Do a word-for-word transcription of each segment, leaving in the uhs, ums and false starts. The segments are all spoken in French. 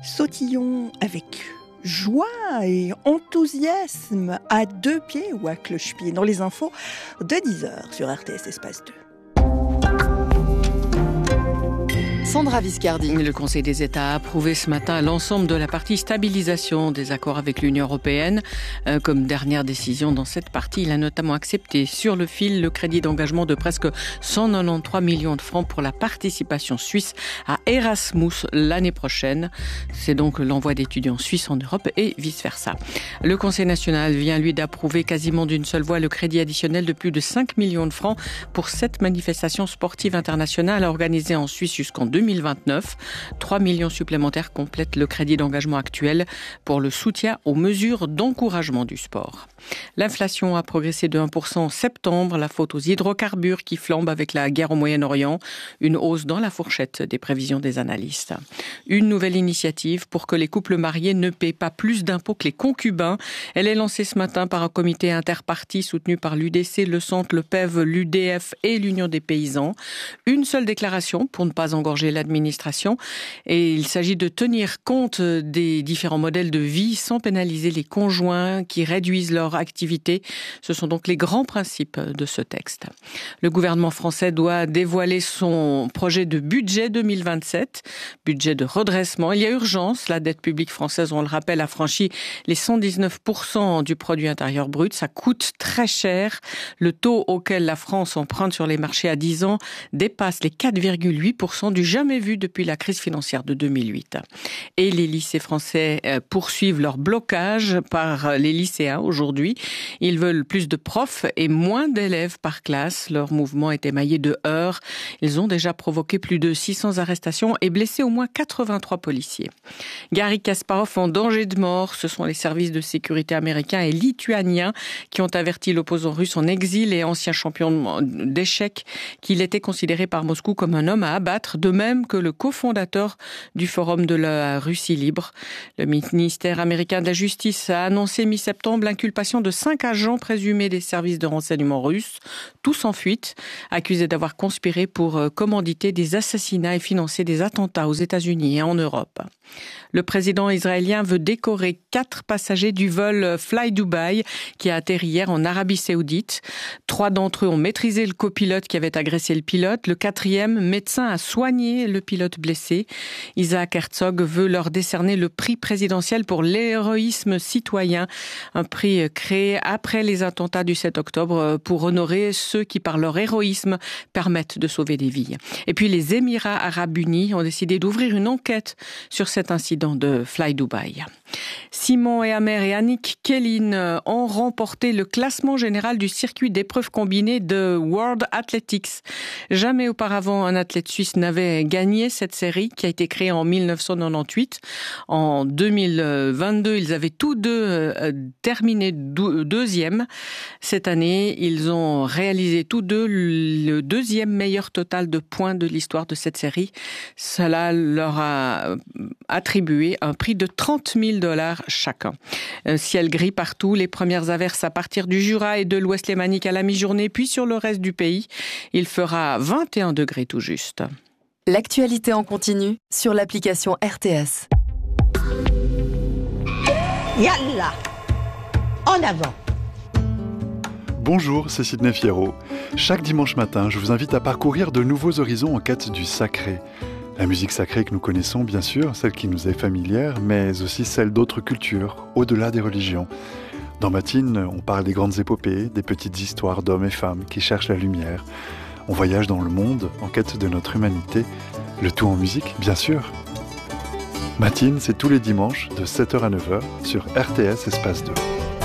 Sautillons avec joie et enthousiasme à deux pieds ou à cloche-pied dans les infos de dix heures sur R T S Espace deux. Sandra Viscardi. Le Conseil des États a approuvé ce matin l'ensemble de la partie stabilisation des accords avec l'Union européenne. Euh, comme dernière décision dans cette partie, il a notamment accepté sur le fil le crédit d'engagement de presque cent quatre-vingt-treize millions de francs pour la participation suisse à Erasmus l'année prochaine. C'est donc l'envoi d'étudiants suisses en Europe et vice-versa. Le Conseil national vient, lui, d'approuver quasiment d'une seule voix le crédit additionnel de plus de cinq millions de francs pour sept manifestations sportives internationales organisées en Suisse jusqu'en deux mille vingt-neuf. trois millions supplémentaires complètent le crédit d'engagement actuel pour le soutien aux mesures d'encouragement du sport. L'inflation a progressé de un pour cent en septembre, la faute aux hydrocarbures qui flambent avec la guerre au Moyen-Orient, une hausse dans la fourchette des prévisions des analystes. Une nouvelle initiative pour que les couples mariés ne paient pas plus d'impôts que les concubins. Elle est lancée ce matin par un comité interparti soutenu par l'U D C, le Centre, le P E V, l'U D F et l'Union des paysans. Une seule déclaration pour ne pas engorger l'administration, et il s'agit de tenir compte des différents modèles de vie sans pénaliser les conjoints qui réduisent leur activité. Ce sont donc les grands principes de ce texte. Le gouvernement français doit dévoiler son projet de budget deux mille vingt-sept, budget de redressement. Il y a urgence, la dette publique française, on le rappelle, a franchi les cent dix-neuf pour cent du produit intérieur brut. Ça coûte très cher. Le taux auquel la France emprunte sur les marchés à dix ans dépasse les quatre virgule huit pour cent du jamais vu depuis la crise financière de deux mille huit. Et les lycées français poursuivent leur blocage par les lycéens aujourd'hui. Ils veulent plus de profs et moins d'élèves par classe. Leur mouvement est émaillé de heurts. Ils ont déjà provoqué plus de six cents arrestations et blessé au moins quatre-vingt-trois policiers. Garry Kasparov en danger de mort. Ce sont les services de sécurité américains et lituaniens qui ont averti l'opposant russe en exil et ancien champion d'échecs qu'il était considéré par Moscou comme un homme à abattre, de même que le cofondateur du Forum de la Russie libre. Le ministère américain de la Justice a annoncé mi-septembre l'inculpation de cinq agents présumés des services de renseignement russes, tous en fuite, accusés d'avoir conspiré pour commanditer des assassinats et financer des attentats aux États-Unis et en Europe. Le président israélien veut décorer quatre passagers du vol Fly Dubai qui a atterri hier en Arabie Saoudite. Trois d'entre eux ont maîtrisé le copilote qui avait agressé le pilote. Le quatrième, médecin, a soigné le pilote blessé. Isaac Herzog veut leur décerner le prix présidentiel pour l'héroïsme citoyen, un prix créé après les attentats du sept octobre pour honorer ceux qui, par leur héroïsme, permettent de sauver des vies. Et puis les Émirats arabes unis ont décidé d'ouvrir une enquête sur cet incident de Fly Dubai. Simon Ehamer et Annick Kellin ont remporté le classement général du circuit d'épreuves combinées de World Athletics. Jamais auparavant un athlète suisse n'avait gagné cette série qui a été créée en dix-neuf cent quatre-vingt-dix-huit. En deux mille vingt-deux, ils avaient tous deux terminé deuxième. Cette année, ils ont réalisé tous deux le deuxième meilleur total de points de l'histoire de cette série. Cela leur a attribué un prix de trente mille dollars chacun. Un ciel gris partout, les premières averses à partir du Jura et de l'Ouest lémanique à la mi-journée, puis sur le reste du pays. Il fera vingt et un degrés tout juste. L'actualité en continu sur l'application R T S. Yallah, en avant. Bonjour, c'est Sidney Fierro. Chaque dimanche matin, je vous invite à parcourir de nouveaux horizons en quête du sacré. La musique sacrée que nous connaissons, bien sûr, celle qui nous est familière, mais aussi celle d'autres cultures, au-delà des religions. Dans Matine, on parle des grandes épopées, des petites histoires d'hommes et femmes qui cherchent la lumière. On voyage dans le monde en quête de notre humanité, le tout en musique, bien sûr. Matine, c'est tous les dimanches de sept heures à neuf heures sur R T S Espace deux.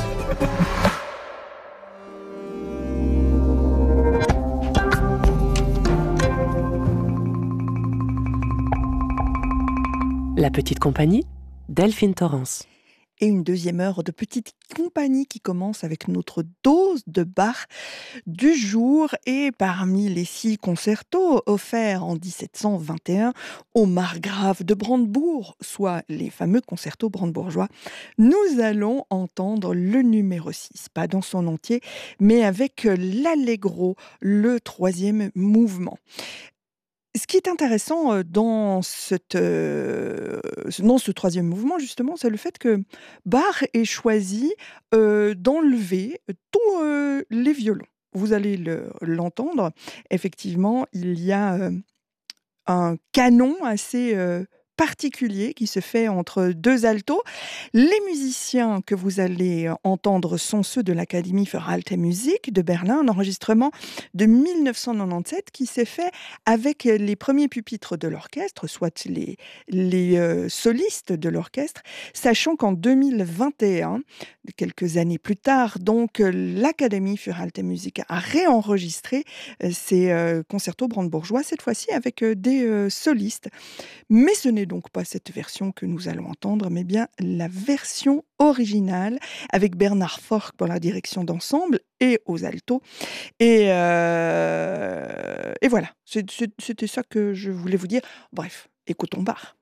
La petite compagnie, Delphine Torrance. Et une deuxième heure de petite compagnie qui commence avec notre dose de Bach du jour. Et parmi les six concertos offerts en dix-sept cent vingt et un au margrave de Brandebourg, soit les fameux concertos brandebourgeois, nous allons entendre le numéro six, pas dans son entier, mais avec l'allegro, le troisième mouvement. Ce qui est intéressant, heu, dans cette, heu, dans ce troisième mouvement justement, c'est le fait que Bach ait choisi, heu, d'enlever tous, heu, les violons. Vous allez le l'entendre, effectivement, il y a, hem, un canon assez, heu, particulier qui se fait entre deux altos. Les musiciens que vous allez entendre sont ceux de l'Académie für Alte Musik de Berlin, un enregistrement de mille neuf cent quatre-vingt-dix-sept qui s'est fait avec les premiers pupitres de l'orchestre, soit les les, heu, solistes de l'orchestre, sachant qu'en deux mille vingt et un, quelques années plus tard, donc heu, l'Académie für Alte Musik a réenregistré, heu, ces, heu, concertos brandebourgeois, cette fois-ci avec, heu, des, heu, solistes. Mais ce n'est donc pas cette version que nous allons entendre, mais bien la version originale avec Bernard Forck pour la direction d'ensemble et aux altos et heu et voilà, c'est c'est c'était ça que je voulais vous dire. Bref, écoutons Bach.